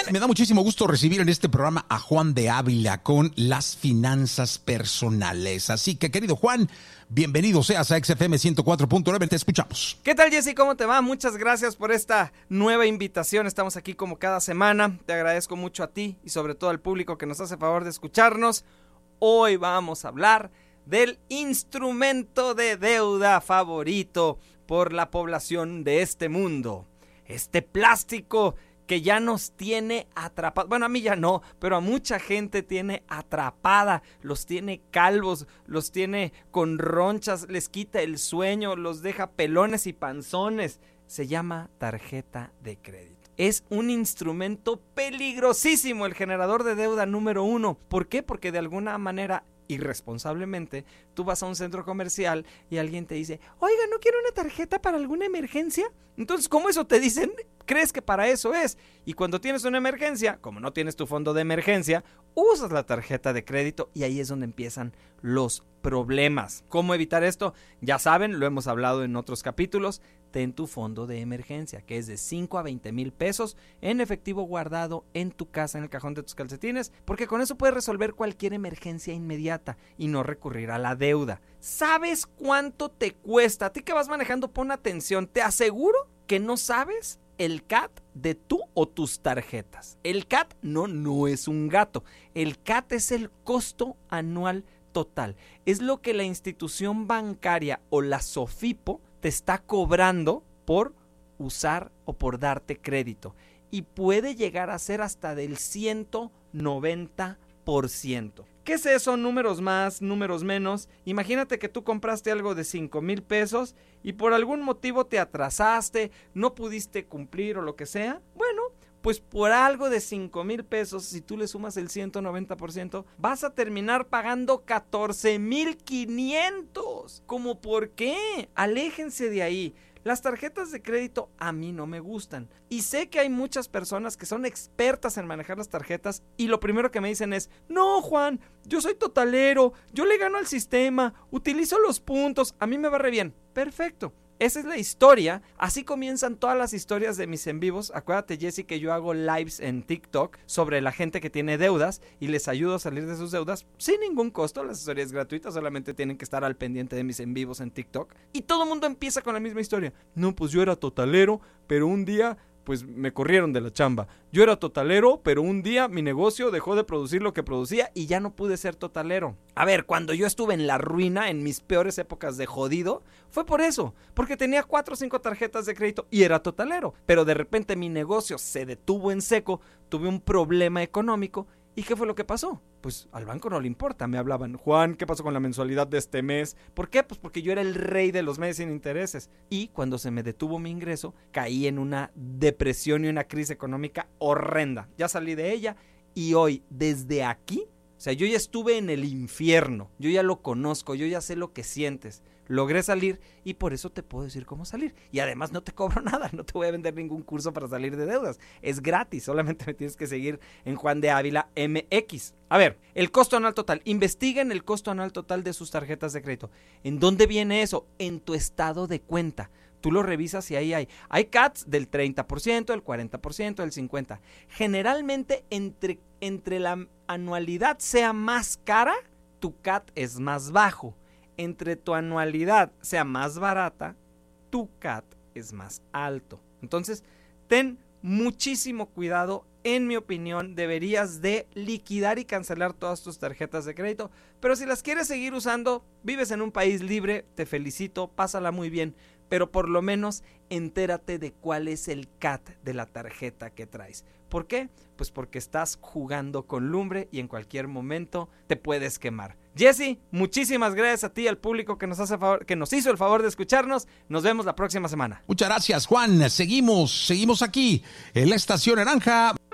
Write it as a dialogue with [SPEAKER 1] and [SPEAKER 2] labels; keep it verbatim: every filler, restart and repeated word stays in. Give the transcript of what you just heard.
[SPEAKER 1] me da muchísimo gusto recibir en este programa a Juan de Ávila con las finanzas personales. Así que, querido Juan, bienvenido seas a X F M ciento cuatro punto nueve, te escuchamos.
[SPEAKER 2] ¿Qué tal, Jesse? ¿Cómo te va? Muchas gracias por esta nueva invitación. Estamos aquí como cada semana. Te agradezco mucho a ti y sobre todo al público que nos hace favor de escucharnos. Hoy vamos a hablar del instrumento de deuda favorito por la población de este mundo. Este plástico que ya nos tiene atrapados. Bueno, a mí ya no, pero a mucha gente tiene atrapada. Los tiene calvos, los tiene con ronchas, les quita el sueño, los deja pelones y panzones. Se llama tarjeta de crédito. Es un instrumento peligrosísimo, el generador de deuda número uno. ¿Por qué? Porque de alguna manera, irresponsablemente, tú vas a un centro comercial y alguien te dice, oiga, ¿no quiere una tarjeta para alguna emergencia? Entonces, ¿cómo eso te dicen? ¿Crees que para eso es? Y cuando tienes una emergencia, como no tienes tu fondo de emergencia, usas la tarjeta de crédito y ahí es donde empiezan los problemas. ¿Cómo evitar esto? Ya saben, lo hemos hablado en otros capítulos. Ten tu fondo de emergencia, que es de cinco a veinte mil pesos en efectivo guardado en tu casa, en el cajón de tus calcetines, porque con eso puedes resolver cualquier emergencia inmediata y no recurrir a la deuda. ¿Sabes cuánto te cuesta? A ti que vas manejando, pon atención. Te aseguro que no sabes el C A T de tú o tus tarjetas. El C A T no, no es un gato. El C A T es el costo anual total. Es lo que la institución bancaria o la SOFIPO te está cobrando por usar o por darte crédito. Y puede llegar a ser hasta del ciento noventa por ciento. ¿Qué es eso? Números más, números menos. Imagínate que tú compraste algo de cinco mil pesos y por algún motivo te atrasaste, no pudiste cumplir o lo que sea. Bueno, pues por algo de cinco mil pesos, si tú le sumas el ciento noventa por ciento, vas a terminar pagando catorce mil quinientos. ¿Cómo por qué? Aléjense de ahí. Las tarjetas de crédito a mí no me gustan. Y sé que hay muchas personas que son expertas en manejar las tarjetas y lo primero que me dicen es, no, Juan, yo soy totalero, yo le gano al sistema, utilizo los puntos, a mí me va re bien. Perfecto. Esa es la historia, así comienzan todas las historias de mis en vivos. Acuérdate, Jesse, que yo hago lives en TikTok sobre la gente que tiene deudas y les ayudo a salir de sus deudas sin ningún costo. La asesoría es gratuita, solamente tienen que estar al pendiente de mis en vivos en TikTok. Y todo el mundo empieza con la misma historia. No, pues yo era totalero, pero un día pues me corrieron de la chamba. Yo era totalero, pero un día mi negocio dejó de producir lo que producía y ya no pude ser totalero. A ver, cuando yo estuve en la ruina, en mis peores épocas de jodido, fue por eso, porque tenía cuatro o cinco tarjetas de crédito y era totalero. Pero de repente mi negocio se detuvo en seco, tuve un problema económico. ¿Y qué fue lo que pasó? Pues al banco no le importa, me hablaban, Juan, ¿qué pasó con la mensualidad de este mes? ¿Por qué? Pues porque yo era el rey de los meses sin intereses. Y cuando se me detuvo mi ingreso, caí en una depresión y una crisis económica horrenda. Ya salí de ella y hoy, desde aquí, o sea, yo ya estuve en el infierno, yo ya lo conozco, yo ya sé lo que sientes. Logré salir y por eso te puedo decir cómo salir. Y además no te cobro nada, no te voy a vender ningún curso para salir de deudas. Es gratis, solamente me tienes que seguir en Juan de Ávila M X. A ver, el costo anual total. Investiguen el costo anual total de sus tarjetas de crédito. ¿En dónde viene eso? En tu estado de cuenta. Tú lo revisas y ahí hay. Hay C A Ts del treinta por ciento, del cuarenta por ciento, del cincuenta por ciento. Generalmente entre, entre la anualidad sea más cara, tu C A T es más bajo. Entre tu anualidad sea más barata, tu C A T es más alto. Entonces, ten muchísimo cuidado. En mi opinión, deberías de liquidar y cancelar todas tus tarjetas de crédito. Pero si las quieres seguir usando, vives en un país libre, te felicito, pásala muy bien. Pero por lo menos entérate de cuál es el C A T de la tarjeta que traes. ¿Por qué? Pues porque estás jugando con lumbre y en cualquier momento te puedes quemar. Jesse, muchísimas gracias a ti y al público que nos hace favor, que nos hizo el favor de escucharnos. Nos vemos la próxima semana.
[SPEAKER 1] Muchas gracias, Juan. Seguimos, seguimos aquí en la Estación Naranja.